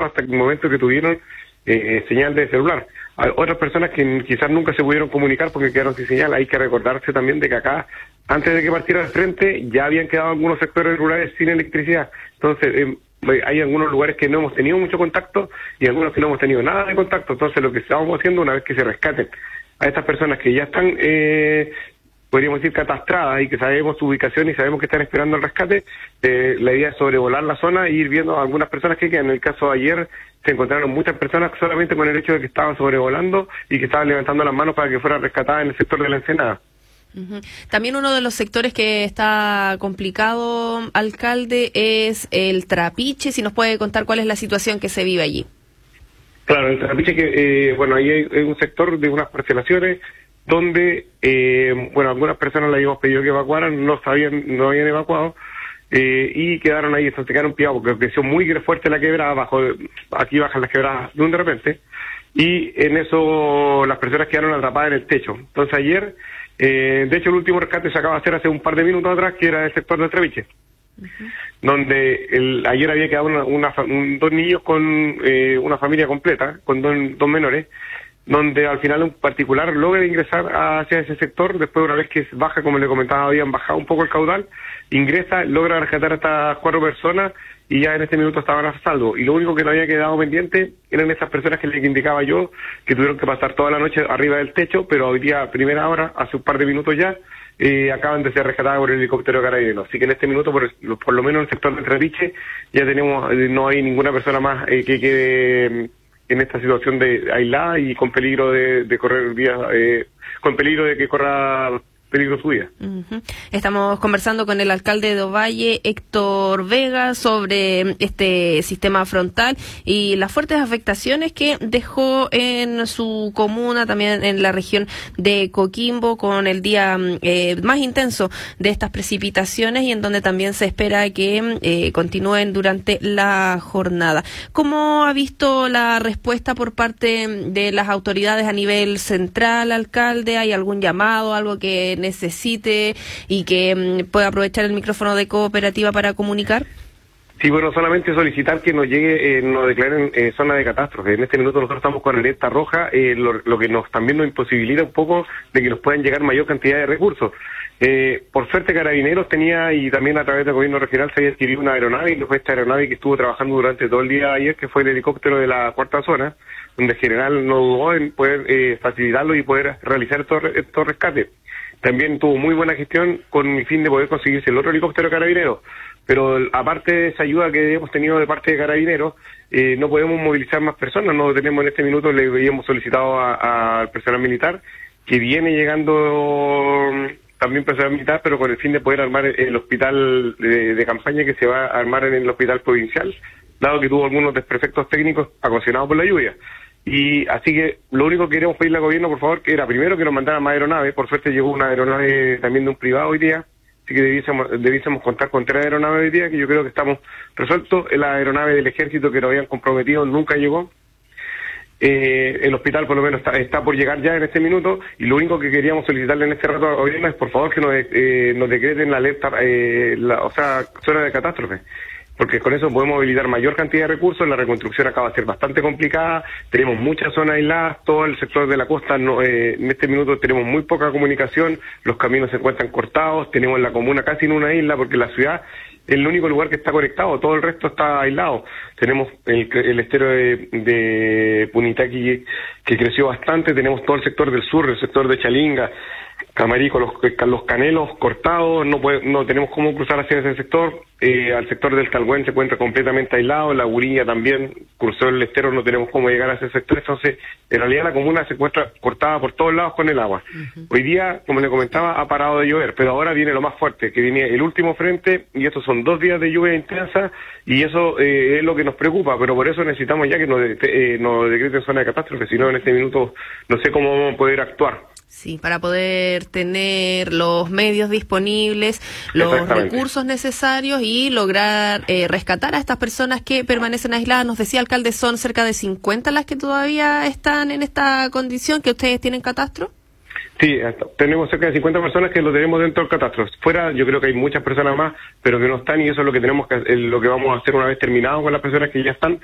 hasta el momento que tuvieron señal de celular. Hay otras personas que quizás nunca se pudieron comunicar porque quedaron sin señal. Hay que recordarse también de que acá, antes de que partiera el frente, ya habían quedado algunos sectores rurales sin electricidad. Entonces, hay algunos lugares que no hemos tenido mucho contacto y algunos que no hemos tenido nada de contacto. Entonces, lo que estamos haciendo, una vez que se rescaten a estas personas que ya están, podríamos decir, catastradas y que sabemos su ubicación y sabemos que están esperando el rescate, la idea es sobrevolar la zona e ir viendo a algunas personas que quedan. En el caso de ayer se encontraron muchas personas solamente con el hecho de que estaban sobrevolando y que estaban levantando las manos para que fueran rescatadas en el sector de la Ensenada. Uh-huh. También uno de los sectores que está complicado, alcalde, es el Trapiche. Si nos puede contar cuál es la situación que se vive allí. Claro, el Trapiche, que ahí hay un sector de unas parcelaciones donde, algunas personas le habíamos pedido que evacuaran, no habían evacuado, y quedaron ahí, se quedaron pillados, porque creció muy fuerte la quebrada, aquí bajan las quebradas de repente, y en eso las personas quedaron atrapadas en el techo. Entonces ayer, de hecho el último rescate se acaba de hacer hace un par de minutos atrás, que era el sector del Trapiche, uh-huh, donde ayer había quedado dos niños con una familia completa, con dos menores, donde al final un particular logra ingresar hacia ese sector, después una vez que baja, como le comentaba, habían bajado un poco el caudal, ingresa, logra rescatar a estas 4 personas y ya en este minuto estaban a salvo. Y lo único que no había quedado pendiente eran esas personas que les indicaba yo, que tuvieron que pasar toda la noche arriba del techo, pero hoy día, a primera hora, hace un par de minutos ya, acaban de ser rescatadas por el helicóptero carabinero. Así que en este minuto, por lo menos en el sector de Trapiche, ya tenemos, no hay ninguna persona más que quede en esta situación de aislada y con peligro de correr vías, con peligro de que corra peligro su vida. Uh-huh. Estamos conversando con el alcalde de Ovalle, Héctor Vega, sobre este sistema frontal y las fuertes afectaciones que dejó en su comuna, también en la región de Coquimbo, con el día más intenso de estas precipitaciones y en donde también se espera que continúen durante la jornada. ¿Cómo ha visto la respuesta por parte de las autoridades a nivel central, alcalde? ¿Hay algún llamado, algo que necesite y que pueda aprovechar el micrófono de Cooperativa para comunicar? Sí, bueno, solamente solicitar que nos llegue, nos declaren zona de catástrofe. En este minuto nosotros estamos con alerta roja, lo que también nos imposibilita un poco de que nos puedan llegar mayor cantidad de recursos. Por suerte Carabineros tenía, y también a través del gobierno regional se había adquirido una aeronave, y fue esta aeronave que estuvo trabajando durante todo el día de ayer, que fue el helicóptero de la 4ª zona, donde el general no dudó en poder facilitarlo y poder realizar estos rescates. También tuvo muy buena gestión con el fin de poder conseguirse el otro helicóptero de Carabineros, pero aparte de esa ayuda que hemos tenido de parte de Carabineros, no podemos movilizar más personas. No tenemos en este minuto, le habíamos solicitado al personal militar, que viene llegando también personal militar, pero con el fin de poder armar el hospital de campaña que se va a armar en el hospital provincial, dado que tuvo algunos desperfectos técnicos ocasionados por la lluvia. Y así que lo único que queremos pedirle al gobierno, por favor, que era primero que nos mandaran más aeronaves. Por suerte llegó una aeronave también de un privado hoy día, así que debiésemos contar con 3 aeronaves hoy día, que yo creo que estamos resueltos. La aeronave del ejército que nos habían comprometido nunca llegó. El hospital por lo menos está por llegar ya en este minuto, y lo único que queríamos solicitarle en este rato al gobierno es por favor que nos decreten la alerta, zona de catástrofe, porque con eso podemos habilitar mayor cantidad de recursos. La reconstrucción acaba de ser bastante complicada, tenemos muchas zonas aisladas, todo el sector de la costa, en este minuto tenemos muy poca comunicación, los caminos se encuentran cortados, tenemos la comuna casi en una isla, porque la ciudad es el único lugar que está conectado, todo el resto está aislado. Tenemos el estero de Punitaqui que creció bastante, tenemos todo el sector del sur, el sector de Chalinga, Camarico, los Canelos cortados, no tenemos cómo cruzar hacia ese sector. Al sector del Talgüén se encuentra completamente aislado, la Gurilla también cruzó el estero, no tenemos cómo llegar a ese sector. Entonces, en realidad la comuna se encuentra cortada por todos lados con el agua. Uh-huh. Hoy día, como le comentaba, ha parado de llover, pero ahora viene lo más fuerte, que viene el último frente, y estos son 2 días de lluvia intensa, y eso es lo que nos preocupa, pero por eso necesitamos ya que nos decreten zona de catástrofe, si no en este minuto no sé cómo vamos a poder actuar. Sí, para poder tener los medios disponibles, los recursos necesarios y lograr rescatar a estas personas que permanecen aisladas. Nos decía, alcalde, son cerca de 50 las que todavía están en esta condición, que ustedes tienen catastro. Sí, tenemos cerca de 50 personas que lo tenemos dentro del catastro. Fuera, yo creo que hay muchas personas más, pero que no están, y eso es lo que tenemos lo que vamos a hacer una vez terminado con las personas que ya están,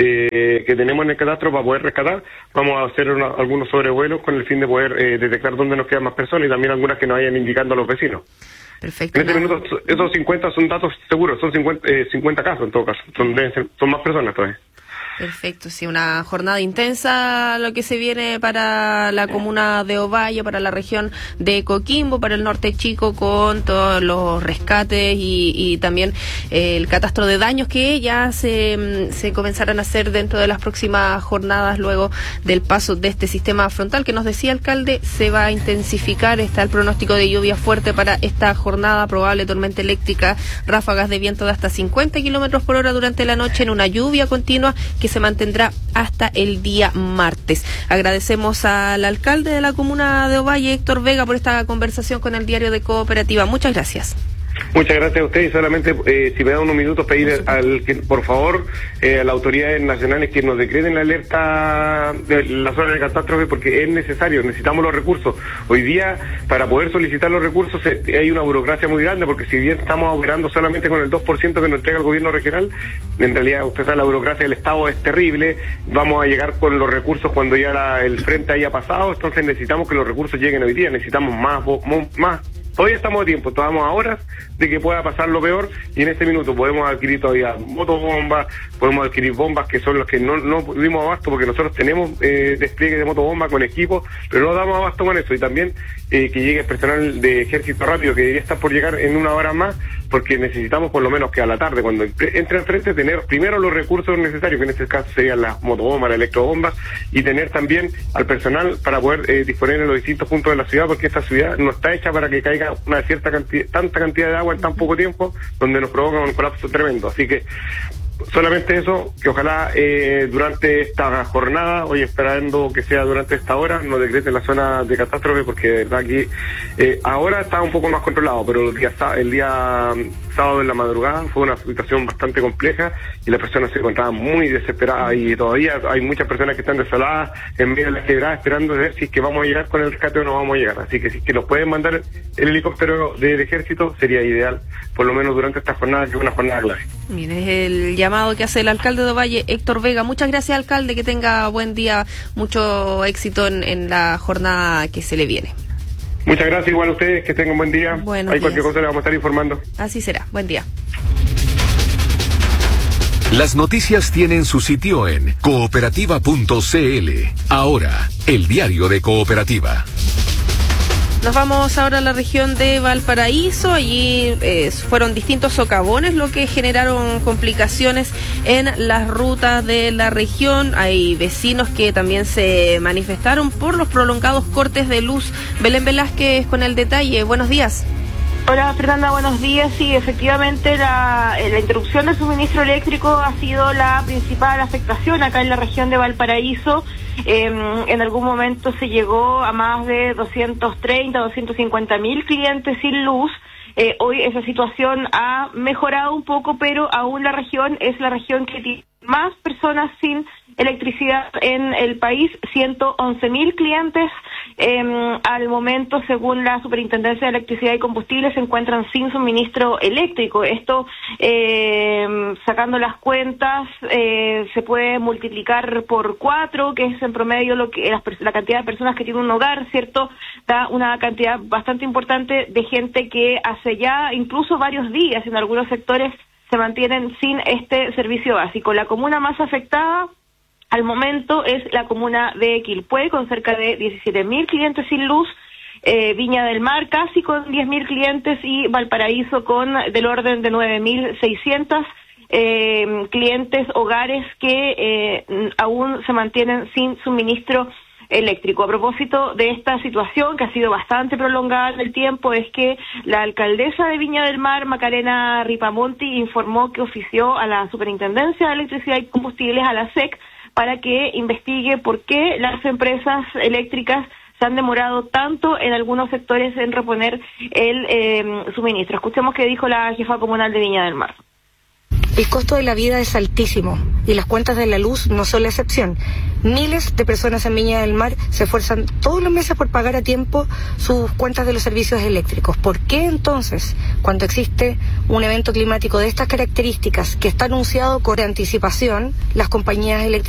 que tenemos en el catastro para poder rescatar. Vamos a hacer algunos sobrevuelos con el fin de poder detectar dónde nos quedan más personas y también algunas que nos vayan indicando a los vecinos. Perfecto. En este minuto, esos 50 son datos seguros, son 50 casos en todo caso, son más personas todavía. Perfecto, sí, una jornada intensa lo que se viene para la comuna de Ovalle, para la región de Coquimbo, para el norte chico, con todos los rescates y también el catastro de daños que ya se comenzarán a hacer dentro de las próximas jornadas luego del paso de este sistema frontal que nos decía alcalde se va a intensificar. Está el pronóstico de lluvia fuerte para esta jornada, probable tormenta eléctrica, ráfagas de viento de hasta 50 kilómetros por hora durante la noche en una lluvia continua que se mantendrá hasta el día martes. Agradecemos al alcalde de la comuna de Ovalle, Héctor Vega, por esta conversación con el diario de Cooperativa. Muchas gracias. Muchas gracias a ustedes y solamente si me da unos minutos pedir por favor a las autoridades nacionales que nos decreten la alerta de la zona de catástrofe porque es necesario, necesitamos los recursos. Hoy día para poder solicitar los recursos hay una burocracia muy grande porque si bien estamos operando solamente con el 2% que nos entrega el gobierno regional, en realidad usted sabe la burocracia del Estado es terrible, vamos a llegar con los recursos cuando ya el frente haya pasado, entonces necesitamos que los recursos lleguen hoy día, necesitamos más. Todavía estamos a tiempo, estamos a horas de que pueda pasar lo peor y en este minuto podemos adquirir todavía motobombas, podemos adquirir bombas que son los que no dimos abasto porque nosotros tenemos despliegue de motobomba con equipo, pero no damos abasto con eso y también que llegue el personal de ejército rápido que debería estar por llegar en una hora más porque necesitamos por lo menos que a la tarde cuando entre al frente tener primero los recursos necesarios, que en este caso serían las motobombas, las electrobombas y tener también al personal para poder disponer en los distintos puntos de la ciudad porque esta ciudad no está hecha para que caiga una cierta tanta cantidad de agua en tan poco tiempo donde nos provoca un colapso tremendo, así que solamente eso, que ojalá durante esta jornada, hoy esperando que sea durante esta hora, nos decreten la zona de catástrofe, porque de verdad que ahora está un poco más controlado, pero el día sábado en la madrugada fue una situación bastante compleja y las personas se encontraban muy desesperadas y todavía hay muchas personas que están desoladas en medio de las quebradas esperando ver si es que vamos a llegar con el rescate o no vamos a llegar. Así que si es que nos pueden mandar el helicóptero del ejército sería ideal, por lo menos durante esta jornada, que es una jornada clave. Mire, es el llamado que hace el alcalde de Ovalle, Héctor Vega. Muchas gracias, alcalde, que tenga buen día, mucho éxito en la jornada que se le viene. Muchas gracias, igual a ustedes, que tengan buen día. Buenos Hay cualquier días. cosa le vamos a estar informando. Así será, buen día. Las noticias tienen su sitio en cooperativa.cl. Ahora, el diario de Cooperativa. Nos vamos ahora a la región de Valparaíso. Allí fueron distintos socavones lo que generaron complicaciones en las rutas de la región. Hay vecinos que también se manifestaron por los prolongados cortes de luz. Belén Velázquez con el detalle. Buenos días. Hola Fernanda, buenos días. Sí, efectivamente la interrupción del suministro eléctrico ha sido la principal afectación acá en la región de Valparaíso. En algún momento se llegó a más de 250.000 clientes sin luz. Hoy esa situación ha mejorado un poco, pero aún la región es la región que tiene más personas sin electricidad en el país, 111.000 clientes. Al momento, según la Superintendencia de Electricidad y Combustibles, se encuentran sin suministro eléctrico. Esto, sacando las cuentas, se puede multiplicar por 4, que es en promedio la cantidad de personas que tiene un hogar, ¿cierto? Da una cantidad bastante importante de gente que hace ya incluso varios días en algunos sectores se mantienen sin este servicio básico. La comuna más afectada al momento es la comuna de Quilpué, con cerca de 17.000 clientes sin luz, Viña del Mar casi con 10.000 clientes y Valparaíso con del orden de 9.600 clientes, hogares que aún se mantienen sin suministro eléctrico. A propósito de esta situación, que ha sido bastante prolongada en el tiempo, es que la alcaldesa de Viña del Mar, Macarena Ripamonti, informó que ofició a la Superintendencia de Electricidad y Combustibles, a la SEC, para que investigue por qué las empresas eléctricas se han demorado tanto en algunos sectores en reponer el suministro. Escuchemos qué dijo la jefa comunal de Viña del Mar. El costo de la vida es altísimo y las cuentas de la luz no son la excepción. Miles de personas en Viña del Mar se esfuerzan todos los meses por pagar a tiempo sus cuentas de los servicios eléctricos. ¿Por qué entonces, cuando existe un evento climático de estas características que está anunciado con anticipación, las compañías eléctricas